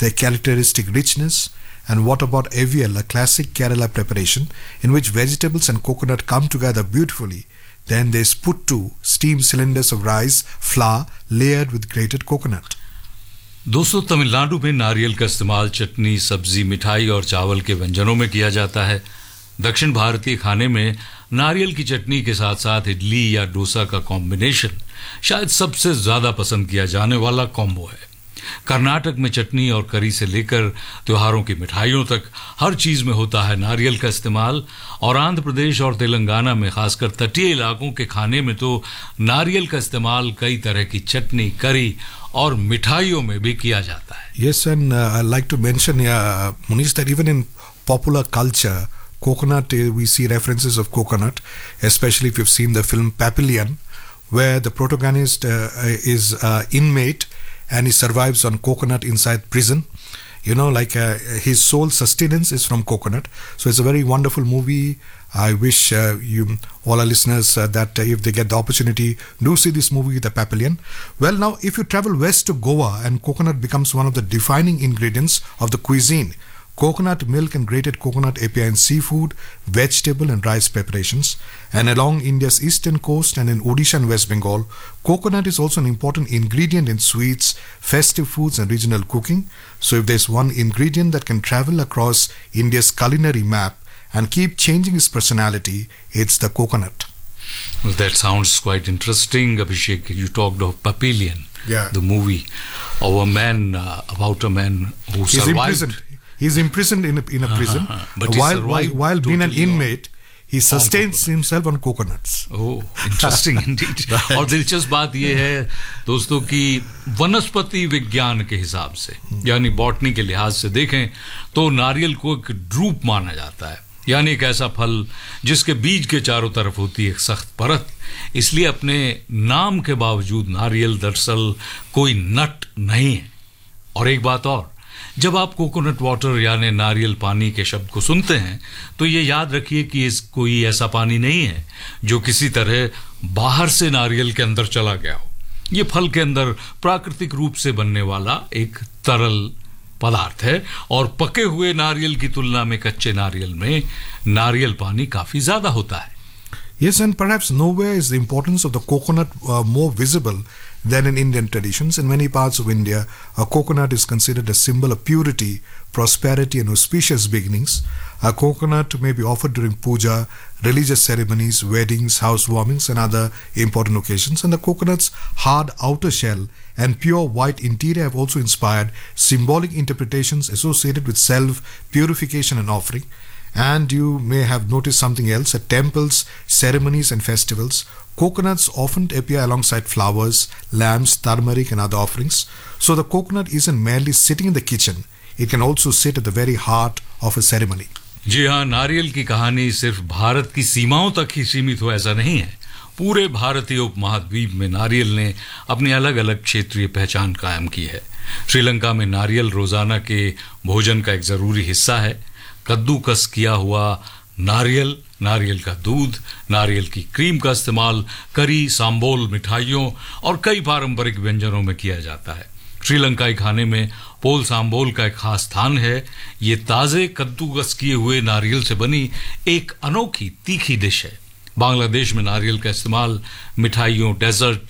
their characteristic richness? And what about avial, a classic Kerala preparation in which vegetables and coconut come together beautifully? Then there's puttu, steamed cylinders of rice, flour layered with grated coconut. दोस्तों, तमिलनाडु में नारियल का इस्तेमाल चटनी, सब्जी, मिठाई और चावल के व्यंजनों में किया जाता है. दक्षिण भारतीय खाने में नारियल की चटनी के साथ साथ इडली या डोसा का कॉम्बिनेशन शायद सबसे ज्यादा पसंद किया जाने वाला कॉम्बो है. कर्नाटक में चटनी और करी से लेकर त्योहारों की मिठाइयों तक हर चीज में होता है नारियल का इस्तेमाल. और आंध्र प्रदेश और तेलंगाना में खासकर तटीय इलाकों के खाने में तो नारियल का इस्तेमाल कई तरह की चटनी, करी और मिठाइयों में भी किया जाता है. Yes, and I'd like to mention, Munish, that even in popular culture, coconut, we see references of coconut, especially if you've seen the film Papillon, where the protagonist is inmate and he survives on coconut inside prison. You know, like his sole sustenance is from coconut. So it's a very wonderful movie. I wish you, all our listeners, that if they get the opportunity, do see this movie, The Papillon. Well, now, if you travel west to Goa, and coconut becomes one of the defining ingredients of the cuisine. Coconut milk and grated coconut appear in seafood, vegetable and rice preparations. And along India's eastern coast and in Odisha and West Bengal, coconut is also an important ingredient in sweets, festive foods and regional cooking. So if there's one ingredient that can travel across India's culinary map and keep changing its personality, it's the coconut. That sounds quite interesting, Abhishek. You talked of Papillon, the movie, of a man, about a man who survived. He's imprisoned in a prison. But while being an inmate, he sustains himself on coconuts. Oh, interesting indeed. और दिलचस्प बात यह है दोस्तों कि वनस्पति विज्ञान के हिसाब से, यानी बॉटनी के लिहाज से देखें तो नारियल को एक ड्रूप माना जाता है, यानी एक ऐसा फल जिसके बीज के चारों तरफ होती है एक सख्त परत. इसलिए अपने नाम के बावजूद नारियल दरअसल कोई नट नहीं है. और एक बात और, जब आप कोकोनट वाटर यानी नारियल पानी के शब्द को सुनते हैं तो ये याद रखिए कि इस कोई ऐसा पानी नहीं है जो किसी तरह बाहर से नारियल के अंदर चला गया हो. ये फल के अंदर प्राकृतिक रूप से बनने वाला एक तरल पदार्थ है और पके हुए नारियल की तुलना में कच्चे नारियल में नारियल पानी काफी ज्यादा होता है. Yes, and perhaps nowhere is the importance of the coconut more visible than in Indian traditions. In many parts of India, a coconut is considered a symbol of purity, prosperity and auspicious beginnings. A coconut may be offered during puja, religious ceremonies, weddings, housewarmings and other important occasions. And the coconut's hard outer shell and pure white interior have also inspired symbolic interpretations associated with self-purification and offering. And you may have noticed something else. At temples, ceremonies and festivals, coconuts often appear alongside flowers, lamps, turmeric and other offerings. So the coconut isn't merely sitting in the kitchen. It can also sit at the very heart of a ceremony. जी हाँ, नारियल की कहानी सिर्फ भारत की सीमाओं तक ही सीमित हो ऐसा नहीं है. पूरे भारतीय उपमहाद्वीप में नारियल ने अपनी अलग अलग क्षेत्रीय पहचान कायम की है. श्रीलंका में नारियल रोजाना के भोजन का एक जरूरी हिस्सा है. कद्दूकस किया हुआ नारियल, नारियल का दूध, नारियल की क्रीम का इस्तेमाल करी, सांबोल, मिठाइयों और कई पारंपरिक व्यंजनों में किया जाता है. श्रीलंकाई खाने में पोल सांबोल का एक खास स्थान है. ये ताजे कद्दूकस किए हुए नारियल से बनी एक अनोखी तीखी डिश है. बांग्लादेश में नारियल का इस्तेमाल मिठाइयों, डेजर्ट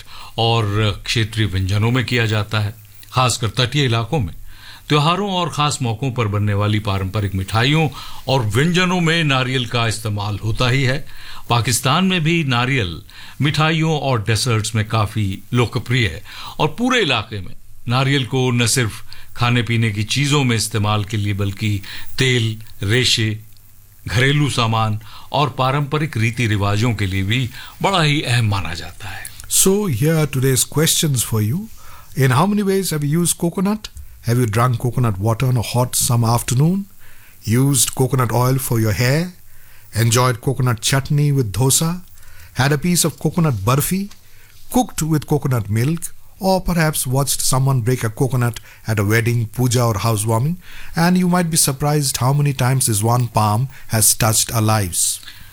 और क्षेत्रीय व्यंजनों में किया जाता है. खासकर तटीय इलाकों में त्योहारों और खास मौकों पर बनने वाली पारंपरिक मिठाइयों और व्यंजनों में नारियल का इस्तेमाल होता ही है. पाकिस्तान में भी नारियल मिठाइयों और डेजर्ट्स में काफी लोकप्रिय है और पूरे इलाके में नारियल को न सिर्फ खाने पीने की चीजों में इस्तेमाल के लिए बल्कि तेल, रेशे, घरेलू सामान और पारंपरिक रीति रिवाजों के लिए भी बड़ा ही अहम माना जाता है. So here are today's questions for you. In how many ways have you used coconut? Have you drunk coconut water on a hot summer afternoon? Used coconut oil for your hair? Enjoyed coconut chutney with dosa? Had a piece of coconut barfi? Cooked with coconut milk? Or perhaps watched someone break a coconut at a wedding, puja or housewarming? And you might be surprised how many times this one palm has touched our lives.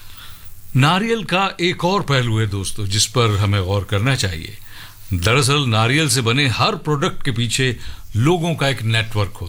नारियल का एक और पहलू है दोस्तों जिस पर हमें गौर करना चाहिए. दरअसल नारियल से बने हर प्रोडक्ट के पीछे लोगों का एक नेटवर्क होता है.